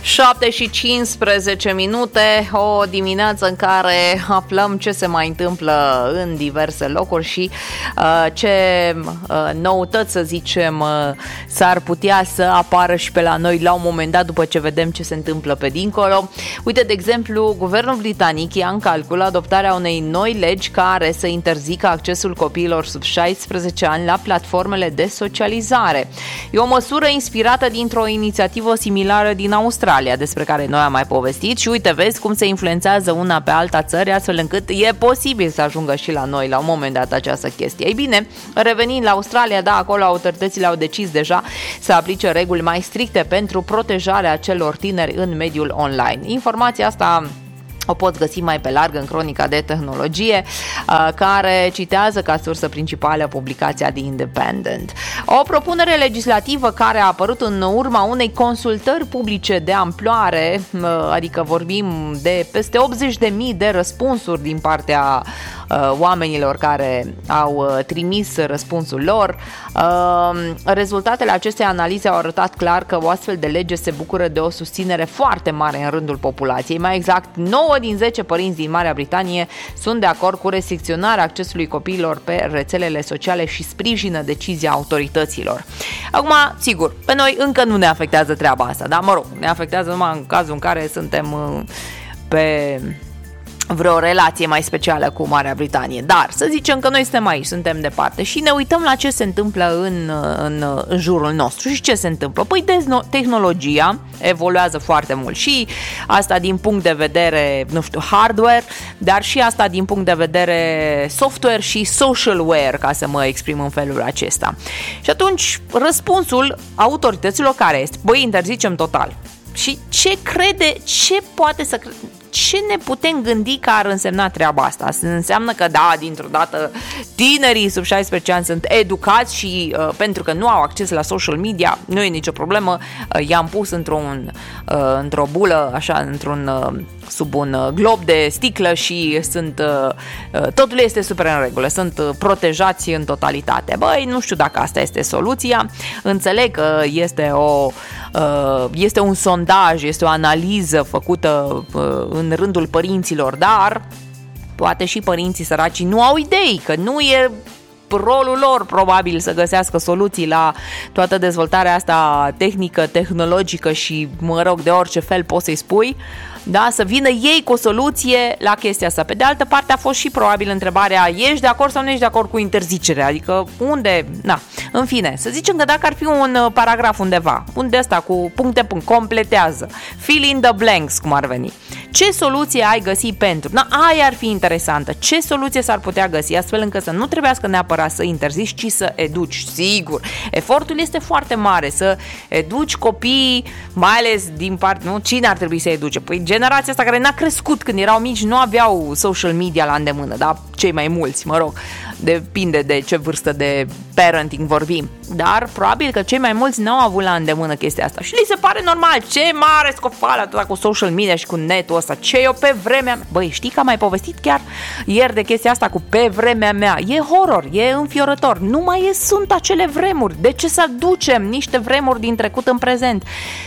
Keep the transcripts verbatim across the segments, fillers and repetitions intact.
șapte și cincisprezece minute, o dimineață în care aflăm ce se mai întâmplă în diverse locuri și uh, ce uh, noutăți, să zicem, uh, s-ar putea să apară și pe la noi la un moment dat după ce vedem ce se întâmplă pe dincolo. Uite, de exemplu, guvernul britanic ia în calcul adoptarea unei noi legi care să interzică accesul copiilor sub șaisprezece ani la platformele de socializare. E o măsură inspirată dintr-o inițiativă similară din Australia, despre care noi am mai povestit și uite, vezi cum se influențează una pe alta țări, astfel încât e posibil să ajungă și la noi la un moment dat această chestie. Ei bine, revenind la Australia, da, acolo autoritățile au decis deja să aplice reguli mai stricte pentru protejarea celor tineri în mediul online. Informația asta o poți găsi mai pe larg în cronica de tehnologie, care citează ca sursă principală publicația The Independent. O propunere legislativă care a apărut în urma unei consultări publice de amploare, adică vorbim de peste optzeci de mii de răspunsuri din partea oamenilor care au trimis răspunsul lor. Rezultatele acestei analize au arătat clar că o astfel de lege se bucură de o susținere foarte mare în rândul populației. Mai exact, nouă din zece părinți din Marea Britanie sunt de acord cu restricționarea accesului copiilor pe rețelele sociale și sprijină decizia autorităților. Acum, sigur, pe noi încă nu ne afectează treaba asta, dar mă rog, ne afectează numai în cazul în care suntem pe vreo relație mai specială cu Marea Britanie. Dar să zicem că noi suntem aici, suntem departe și ne uităm la ce se întâmplă în, în, în jurul nostru. Și ce se întâmplă? Păi tehnologia evoluează foarte mult și asta din punct de vedere, nu știu, hardware, dar și asta din punct de vedere software și socialware, ca să mă exprim în felul acesta. Și atunci răspunsul autorităților care este? Băi, interzicem total. Și ce crede, ce poate să crede? Ce ne putem gândi că ar însemna treaba asta? Înseamnă că, da, dintr-o dată tinerii sub șaisprezece ani sunt educați și uh, pentru că nu au acces la social media, nu e nicio problemă, uh, i-am pus într-un, uh, într-o bulă, așa, într-un, uh, sub un uh, glob de sticlă și sunt, uh, uh, totul este super în regulă, sunt uh, protejați în totalitate. Băi, nu știu dacă asta este soluția, înțeleg că este o uh, este un sondaj, este o analiză făcută uh, în în rândul părinților, dar poate și părinții săraci nu au idei, că nu e rolul lor probabil să găsească soluții la toată dezvoltarea asta tehnică, tehnologică și, mă rog, de orice fel poți să-i spui, da, să vină ei cu o soluție la chestia asta. Pe de altă parte a fost și probabil întrebarea, ești de acord sau nu ești de acord cu interzicerea? Adică unde, na, în fine, să zicem că dacă ar fi un paragraf undeva, unde ăsta cu puncte, punct, completează, fill in the blanks, cum ar veni. Ce soluție ai găsit pentru? Na, aia ar fi interesantă. Ce soluție s-ar putea găsi astfel încât să nu trebuiască neapărat să interzici, ci să educi. Sigur, efortul este foarte mare să educi copiii, mai ales din parte, nu? Cine ar trebui să educe? Păi generația asta care n-a crescut când erau mici nu aveau social media la îndemână, dar cei mai mulți, mă rog, depinde de ce vârstă de parenting vorbim. Dar probabil că cei mai mulți n-au avut la îndemână chestia asta și li se pare normal, ce mare scofală atâta cu social media și cu netul ăsta, ce eu pe vremea mea. Băi, știi că am mai povestit chiar ieri de chestia asta cu pe vremea mea. E horror, e înfiorător, nu mai e, sunt acele vremuri. De ce să ducem niște vremuri din trecut în prezent?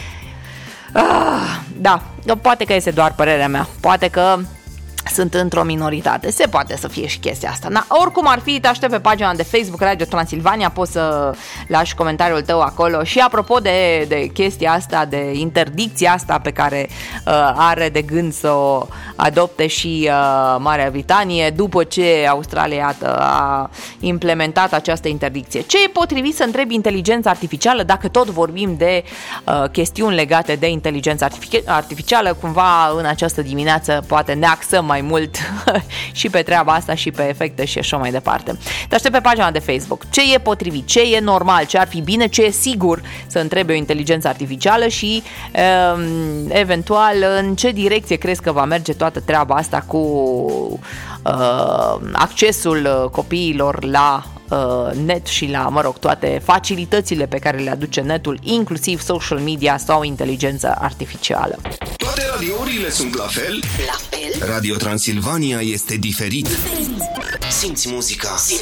Ah, da, poate că este doar părerea mea, poate că sunt într-o minoritate, se poate să fie și chestia asta. Na, oricum ar fi, te aștept pe pagina de Facebook Radio Transilvania, poți să lași comentariul tău acolo. Și apropo de, de chestia asta, de interdicția asta pe care uh, are de gând să o adopte și uh, Marea Britanie după ce Australia a implementat această interdicție. Ce e potrivit să întrebi inteligența artificială, dacă tot vorbim de uh, chestiuni legate de inteligența artificială, cumva în această dimineață poate ne axăm mai mult și pe treaba asta și pe efecte și așa mai departe. Te aștept pe pagina de Facebook. Ce e potrivit, ce e normal, ce ar fi bine, ce e sigur să întrebe o inteligență artificială și um, eventual în ce direcție crezi că va merge toată treaba asta cu uh, accesul copiilor la uh, net și la, mă rog, toate facilitățile pe care le aduce netul, inclusiv social media sau inteligența artificială. Toate radiourile sunt la fel? La fel? Radio Transilvania este diferit. Simți muzica.